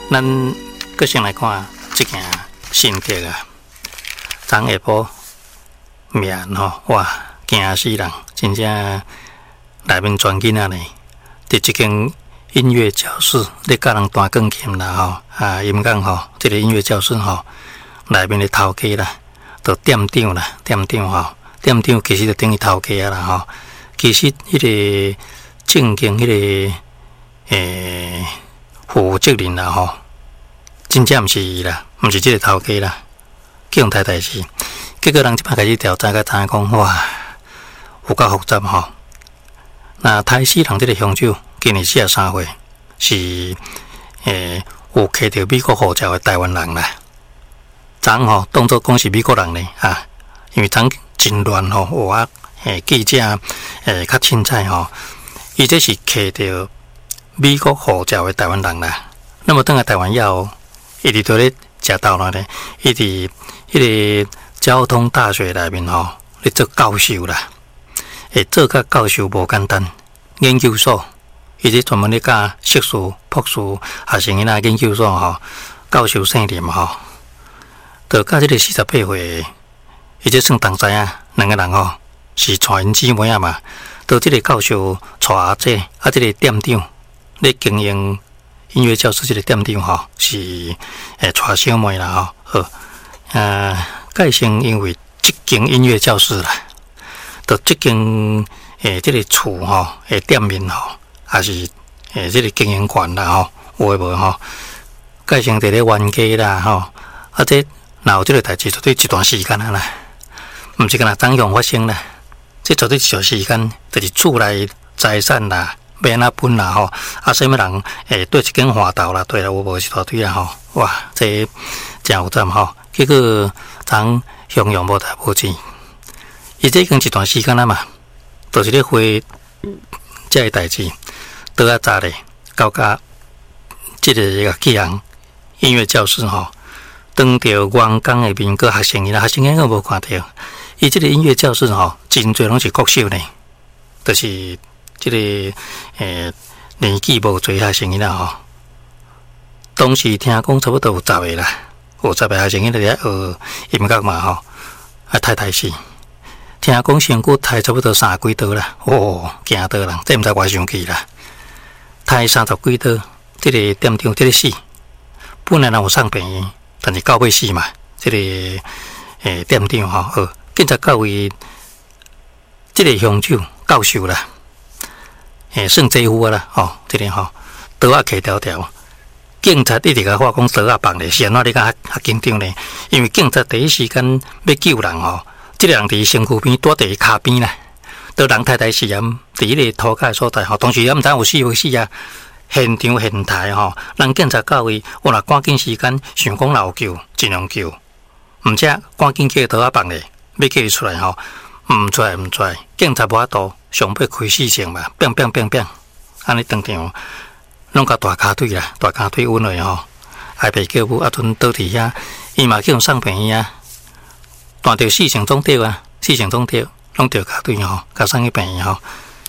咱个先来看这件新闻啊，昨下晡面吼，哇，惊死人！真正内面全囡仔呢，伫这间音乐教室咧教人弹钢琴啦吼，音乐吼，这个音乐教室吼，内面的头家啦，就店长啦，店长其实就等于头家啦吼。其实迄个正经迄个负责人啦吼，真正毋是伊啦，毋是即个头家啦，叫人太代志。结果人即摆开始调查，甲知影讲哇，有够复杂吼。那台西人即个凶手今年43岁，是有摕到美国护照的台湾人啦。昨吼当作讲是美国人呢因为昨真乱吼，我记者较凊彩吼，伊这是摕到美国护照的台湾人啦。那么等下台湾以后，伊伫倒咧食到了呢？伊伫迄个交通大学内面吼，咧做教授啦。做甲教授无简单，研究所，伊咧专门咧教硕士、博士学生囡仔研究所吼，教授姓林吼，就教即个48岁，伊这算同知影两个人吼。是带因姊妹嘛，到这个教授带阿姐，这个店长咧经营音乐教室，这个店长吼是带小妹啦吼。好，介绍因为这间音乐教室啦，到这间这个厝吼店面吼，还是这个经营权啦吼，有诶无吼？介绍伫咧冤家啦吼，这若有这个代志，绝对一段时间啊啦，毋是干那当用发生啦。这绝对一段时间，就是厝内财产啦，要安怎分啦吼，什么人对一间花道啦，对啦，有无一大堆啦吼，哇，这真有赞吼。结果昨雄用无大无钱，伊这已经一段时间啦嘛，就是咧回这个代志，倒啊早咧，到甲这个乐器行音乐教室吼，当着员工的面，个学生囡仔个无看到。伊这个音乐教室吼，真侪拢是国手呢，就是这个年纪无侪学生囡仔吼。当时听讲差不多有10个啦，有10个学生囡仔咧学音乐嘛吼，太死。听讲身躯抬差不多30几刀啦，惊到人，这毋知我生气啦。抬30几刀，这个店长这个死，本来人有送病院，但是到尾死嘛，这个店长吼警察到位，这个凶手教授啦，算姐夫啦，这个刀啊揢条条，警察一直甲我讲刀啊放咧，是安怎你甲较紧张呢？因为警察第一时间要救人这个人伫身躯边，躲伫骹边啦，刀人太太死啊，伫迄个涂骹所在当时也毋知有死无死啊，现场现态人警察到位，我若赶紧时间想讲有救，尽量救，毋则赶紧叫刀啊放咧。要叫伊出来毋出来，警察无法度，上尾开死性嘛，安尼当场，拢甲大骹腿啦，大骹腿稳落还袂叫母，阵倒伫遐，伊嘛叫人送病院断着4成总掉啊，4成总掉，拢掉骹腿甲送去病院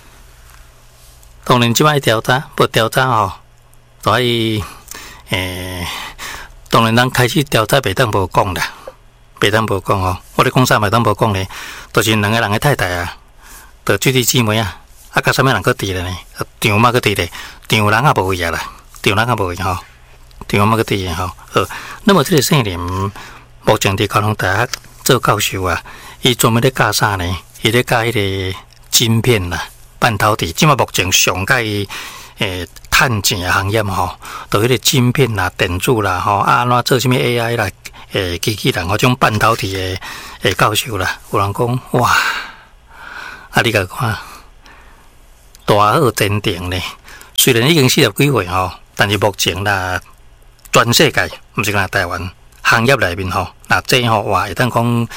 当然，即摆调查，不调查所以当然咱开始调查袂当无讲啦。袂当无讲我咧讲啥袂当无讲咧，就是两个人的太太啊，就兄弟姊妹啊，甲啥物人搁伫咧呢？丈妈搁伫咧，丈人也无去啊啦，丈人也无去丈妈搁伫咧好，那么这个姓林目前伫高雄大学做教授啊，伊专门咧教啥呢？伊咧教迄个晶片啦、半导体，即马目前上界趁钱的行业就迄个晶片啦、电子啦安怎做啥物 AI 啦。机器人种半导体的教授啦，有人讲哇，你甲看大好前程呢。虽然已经40几岁但是目前啦，全世界毋是讲台湾行业内面那这哇会当讲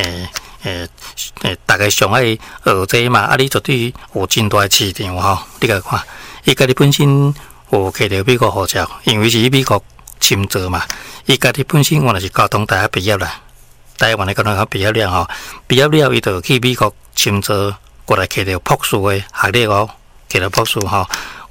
大家上爱学这嘛，你绝对有真大市场你甲看，伊家己本身有摕到美国护照，因为是美国深造嘛。伊家己本身我若是交通大学毕业啦，台湾的交通大学毕业了毕业了伊就去美国深造，过来摕到博士的学历摕到博士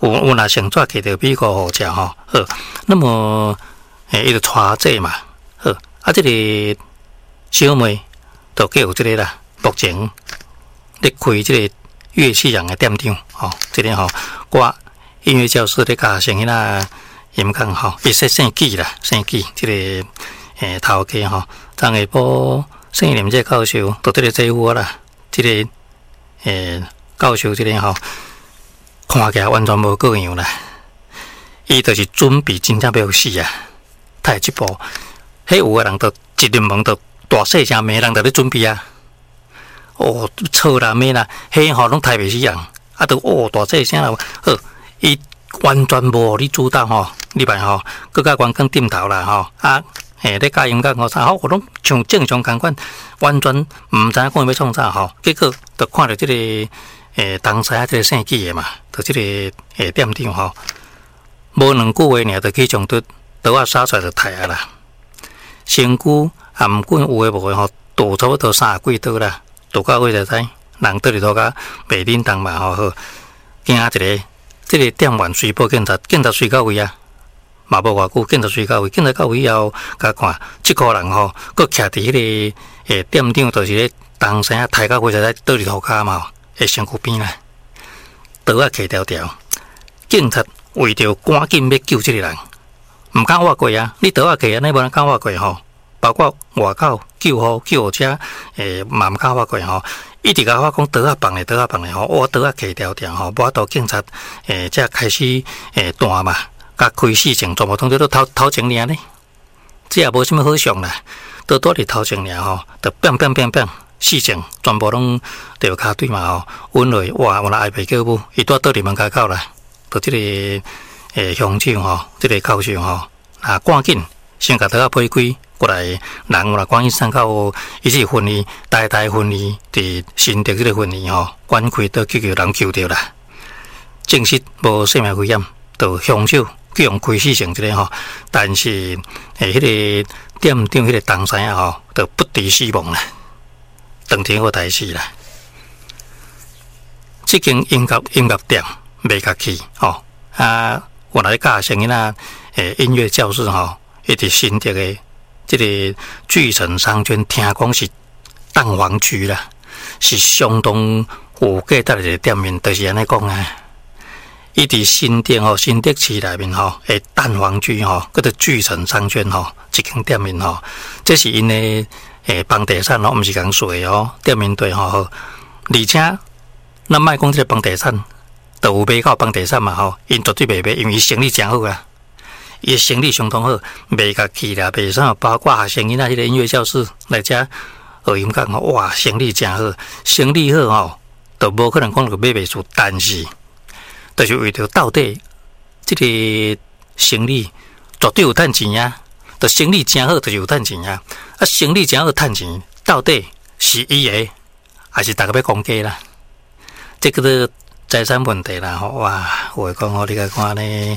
有若成纸摕到美国互食吼，好，那么伊就带这嘛，好，这个小妹就叫有这个啦，目前咧开这个乐器人的店长，这个我音乐教室咧教生囡仔音讲伊说姓纪啦，姓纪，这个头家昨下晡姓林这教授都这个做伙啦，这个教授这个看起来完全无个样啦，伊就是准备真正要死啊！睇这部，迄有个人就一入门就大细声骂人，就咧准备啊！吵啦骂啦，迄拢睇袂死人，都大细声啦，好，伊完全无你主导你别搁甲员工点头啦咧教音乐啥我拢像正常共款，完全毋知影讲要创啥结果就看到这个当时这个姓纪的嘛，就这个店长无2句话尔，就去将刀啊杀出来就刣啊啦，身躯頷管有诶无诶刀差不多30几刀啦，刀到位就知人倒伫涂甲袂忍当嘛好，惊一个这个店员随报警察随到位啊。嘛无偌久，警察随到位，警察到位以后，甲看即个人佫徛伫迄个店长，就是咧当时抬到位才倒伫涂骹嘛，身躯边啦，刀啊揢条条。警察为着赶紧要救即个人，毋敢活过啊！你刀啊揢安尼无人敢活过包括外口救护车，嘛毋敢活过一直甲我讲刀啊放咧，刀啊放咧我刀啊揢条条无到警察才开始弹嘛。甲开事情全部通都头前尔呢，这也无什么好想啦，都躲伫头前尔就变，事情全部拢着骹对嘛稳落哇，我爱陪叫母，伊倒伫门口口啦，就这个乡长这个教授赶紧先甲刀啊批开过来，人有若赶紧参考，伊是分离，大分离伫新竹这个分离赶开倒叫人救着啦，证实无生命危险，就凶手。去用开始成这个但是迄个店长迄个当时就不敌死亡啦，当天好大事啦。这间音乐店卖甲去我来教生囡仔音乐教室伊伫新竹的这个巨城商圈，听讲是蛋黄区啦，是相当有价值的店面，就是安尼讲啊。伊伫新竹新竹市内面诶蛋黄区叫做巨城商圈一间店面这是因的房地产毋是讲说店面对而且咱莫讲这个房地产，都有买到房地产嘛因绝对袂买，因为伊生意真好啦，伊生意相当好，卖甲去啦，卖啥包括学生囡仔迄个音乐教室来遮学音乐哇，生意真好，生意好都无可能讲着买袂出，但是。就是为着到底这个生意绝对有赚钱啊！就生意真好，就是有赚钱啊！生意真好赚钱，到底是伊的，还是大家要讲价啦？这个是财产问题啦！哇，有讲你甲看呢，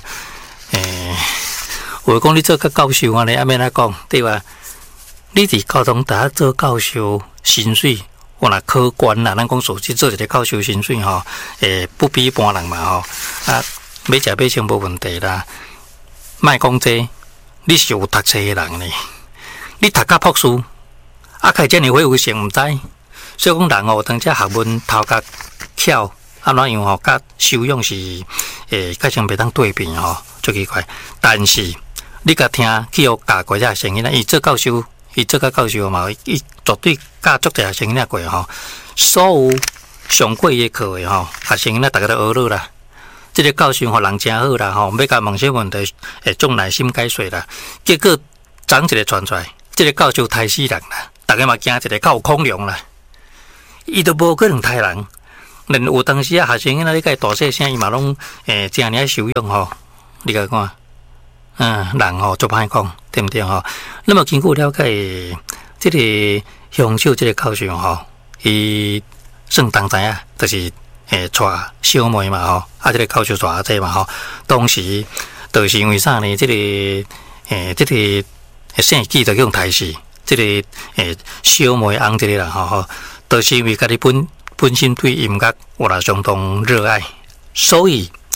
有讲你做个教授安尼，安免来讲对吧？你伫高中大学做教授，薪水。我若可观啦，咱讲说去做一个教授薪水不比一般人嘛要食买穿无问题啦。莫讲这，你是有读册的人呢，你读甲博士，开遮尔会成毋知，所以讲人当遮学问头壳巧，怎样甲修养是较像袂当对比最奇怪。但是你甲听去学教过遮生囡仔，伊做教授。伊做个教授嘛，伊绝对教足者学生囡仔过所有上过伊课的学生囡仔大家都学了啦。这个教授人真好啦要甲问些问题，种耐心解说啦。结果长一个传出来，这个教授刣死人啦，大家嘛惊一个较有恐龙啦。伊都无可能刣人，连有当时学生囡仔咧甲大细声，伊嘛拢真尔修养你甲看。人足歹讲，对不对那么经过了解，这个凶手这个教授伊算当知啊，就是带小妹嘛这个教授带这嘛当时就是因为啥呢？这个这个姓纪就用台词，这个小妹翁这个人就是因为家己本身对音乐有相当热爱，所以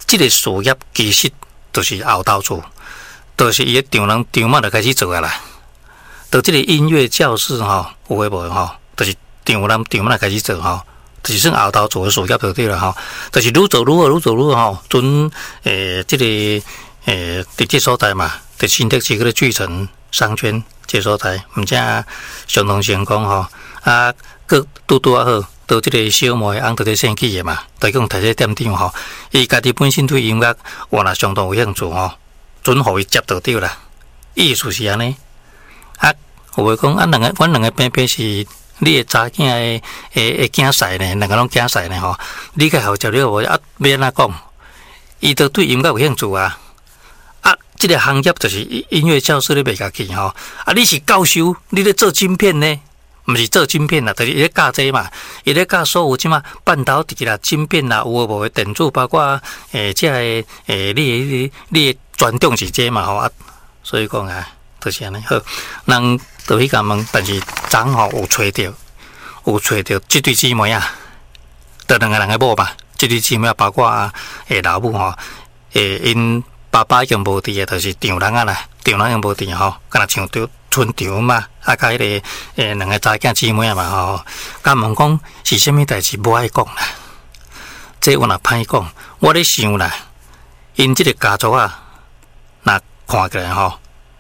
这个事业其实就是后头做，就是伊个场人场嘛就开始做啊啦。到这个音乐教室吼，有诶无吼，就是场人场嘛就开始做吼，就是算后头做诶事业就对了吼。就是愈做愈好，愈做愈好。准这个伫这所在嘛，伫新竹市嗰个巨城商圈这所在，毋只相当成功吼。啊，佮拄啊好。到即个小妹翁，到这生起的嘛，就讲摕这店长吼，伊家己本身对音乐原来相当有兴趣吼，准互伊接到对啦。意思是安尼，啊，有话讲，阮两个偏偏是你的查囝的囝婿呢，两个拢囝婿呢吼，你个后接了无？啊，要安怎讲？伊都对音乐有兴趣啊。啊，即个行业就是音乐教室你袂家去吼，啊，你是教授，你咧做晶片呢？毋是做晶片啦，就是伊咧教这嘛，伊咧教所有即嘛半导体啦、晶片啦，有无诶电子，包括即个你诶专长是这嘛吼啊，所以讲啊，就是安尼好，人就去甲问，但是昨吼有找着即对姊妹啊，就两个人诶某嘛，即对姊妹包括老母吼，因爸爸已经无伫诶，就是丈人啊啦，丈人已经无伫吼，敢若像着。村场嘛，啊，甲迄个两个查囝姊妹啊嘛吼，甲问讲是啥物代志无爱讲啦，这我若歹讲，我咧想啦，因即个家族啊，若看起来吼，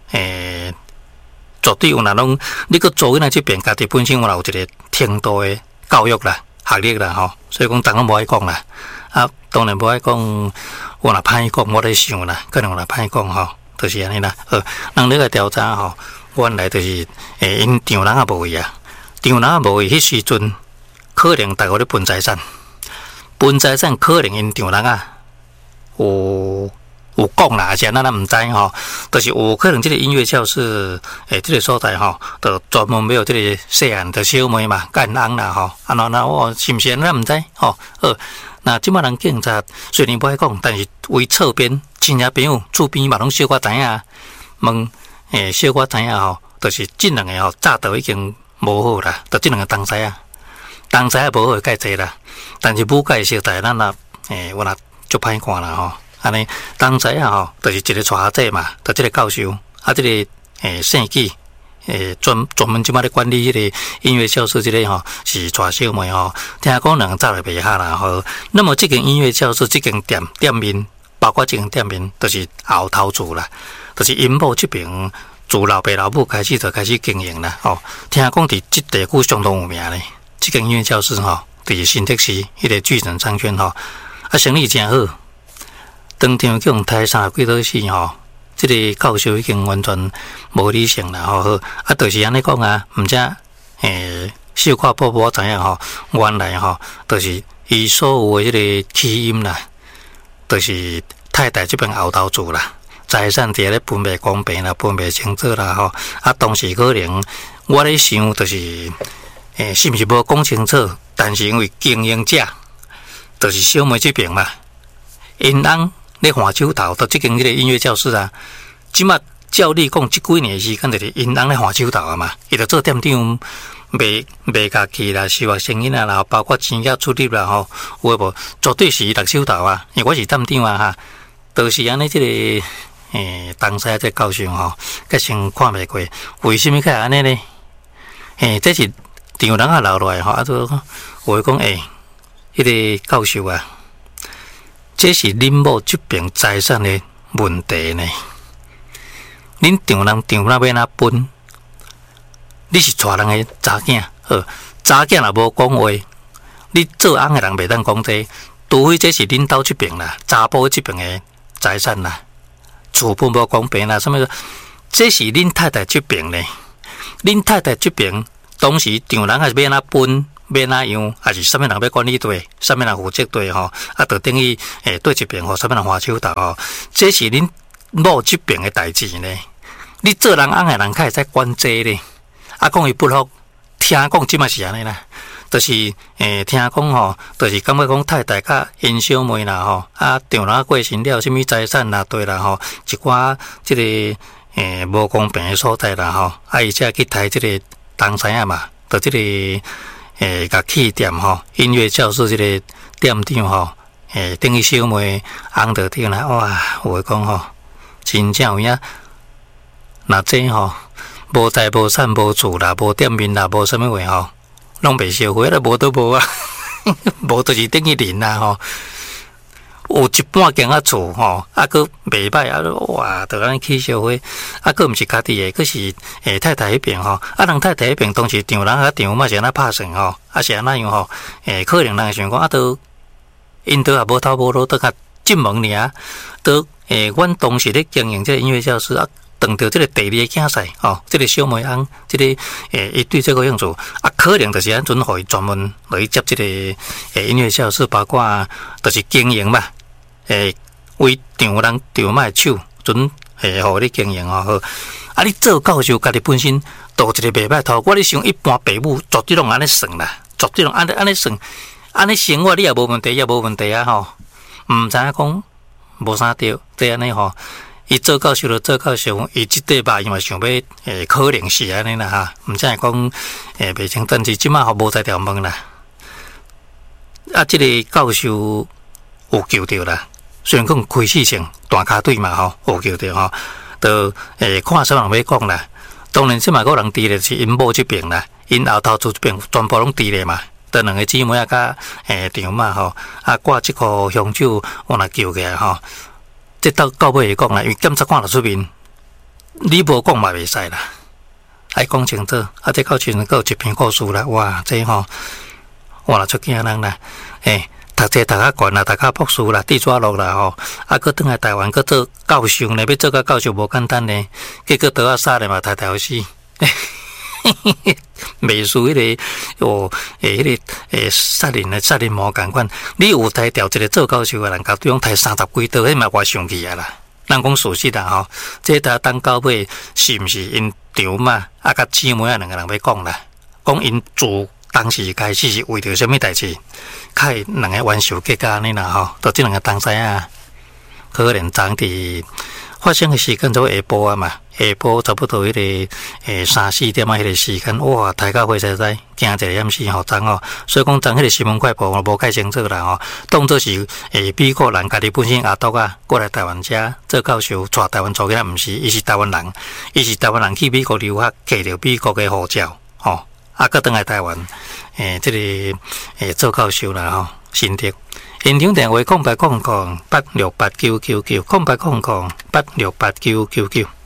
绝对有若拢，你搁做囡仔即边家己本身有若有一个程度的教育啦、学历啦吼，所以讲当然无爱讲啦，啊，当然无爱讲，我若歹讲，我咧想啦，可能我若歹讲吼，就是安尼啦，人咧个调查吼。原来就是，因丈人也无位啊，丈人也无位，迄时阵可能大家咧分财产，可能因丈人啊有讲啦，还是咱毋知吼，就是有可能即个音乐教室，即个所在吼，就专门有即个细汉的小妹嘛，甲因翁啦吼，那我是毋是咱毋知吼，那即摆人警察虽然无爱讲，但是为侧边亲戚朋友厝边嘛拢小可知影，问。小可知影吼，就是即两个吼，早都已经无好啦，就即两个同侪啊，无好介济啦。但是母介小弟咱也我若足歹看啦吼，安尼同侪啊吼，就是一个带下者嘛，就即个教授啊，即个姓纪专门即摆咧管理迄个音乐教室，即个吼是带小妹吼，听讲两个早就袂下啦吼。那么即间音乐教室，即间店面，包括即间店面，都是后头做啦。就是因某这边自老爸老母开始就开始经营啦，吼！听讲伫这地区相当有名咧，这间音乐教室吼，伫新竹市迄个巨城商圈吼，啊生意真好，当场叫人抬3几多次吼，这个教授已经完全无理性啦，吼！啊，就是安尼讲啊，毋知小可婆婆知影吼，原来吼，就是伊所有的迄个起因啦，就是太太这边后头做啦。财产伫咧分配公平啦，分配清楚啦吼。啊，当时可能我咧想，就是是毋是无讲清楚？但是因为经营者就是小妹这边嘛，因翁咧换手头，到即间迄个音乐教室啊。即马照你讲，即几年时间就是因翁咧换手头啊嘛。伊着做店长，卖家己啦，收获生意啦，然后包括钱额出入啦吼，有无？绝对是伊落手头啊。因为我是店长啊哈，都是安尼即个。当时这教授吼，甲先看袂过，为什么会安尼呢？这是丈人啊留落来吼，啊，就话讲迄个教授啊，这是恁某这边财产的问题呢。恁丈人要哪分？你是带人的查囝，查囝若无讲话，你做翁的人袂当讲这，除非这是恁兜这边啦，查甫这边的财产啦。厝本无公平啦，什么？这是恁太太这边呢？恁太太这边当时丈人还是要哪分，要哪样，还是什么人要管理对，什么人负责对吼？啊，就等于对这边吼，什么人换手头吼？这是恁某这边的代志呢？你做人翁的人，较会使管这呢？啊，讲伊不好，听讲即嘛是安尼啦。就是听讲吼，就是感觉讲太太甲因小妹啦吼，啊丈人过身了，什么财产啦对啦吼，一寡即个无公平的所在啦吼，啊而且去抬即个东西啊嘛，就即个甲起店吼，音乐教室即个店长吼， 等于小妹红着顶啦，哇！有诶讲吼，真正有影，若这吼无财无产无厝啦，无店面啦，无啥物话吼，拢袂烧火啦，无都无啊，无就是等于零啦吼。有一半间仔厝吼，佫袂歹啊！哇，着安尼起烧火，佫毋是家己诶，佫是太太迄边吼。人太太迄边当时丈人丈嘛是安那拍算吼，是安那样吼。可能人想讲都因都也无头无路，都甲进门尔。都阮当时咧经营这个音乐教室等到这个第二个竞赛吼，这个小妹翁，这个伊对这个样子可能就是咱准互伊专门来接这个音乐教室，包括就是经营嘛。为丈人丈妈手准互你经营吼，你做教授家己本身倒一个袂歹头，我咧想一般父母绝对拢安尼算啦，绝对拢安尼算，安尼生活你也无问题，也无问题啊吼，毋知影讲无啥对，对安尼吼，伊做教授就做教授，伊即块吧伊嘛想要可能是安尼啦哈，毋知影讲袂清，但是即马吼无在条问啦，即个教授有救着啦。虽然讲开始性大骹腿嘛吼，有叫着吼，就看啥人要讲啦。当然，即嘛个人伫咧是因某这边啦，因后头厝这边全部拢伫咧嘛。得两个姊妹甲丈妈吼，挂即颗香酒，我若叫起来吼，即到尾会讲啦，因为检察官就出面，你无讲嘛袂使啦，爱讲清楚。这到时阵有一篇故事啦，哇，这吼，我若出惊人啦，读册读较悬啦，读较博士啦，地抓落啦吼，佫转来台湾，佫做教授呢，要做个教授无简单呢，结果倒杀咧嘛，太死，袂输迄个迄个杀人魔共款，你有抬调一个做教授的人，甲对方抬30几刀，迄嘛我生气啊啦！咱讲事实啦吼，这等到尾是毋是因丈妈甲姊妹两个人要讲啦？讲因自当时开始是为着什么代志？开两个冤仇结果安尼啦吼，都即两个当时啊，可能昨伫发生的时间做下晡啊嘛，下晡差不多迄个3、4点啊，迄个时间，哇，大家伙实在惊一个掩死吼，昨吼，所以讲昨迄个新闻快报我无解清楚啦吼，当做是美国人家己本身阿斗啊，过来台湾遮做教授，带台湾做嘅，毋是，伊是台湾人，伊是台湾人去美国留学，摕着美国嘅护照吼。佫转来台湾，即个做教授啦吼，心得。现场电话0800868999，0800868999。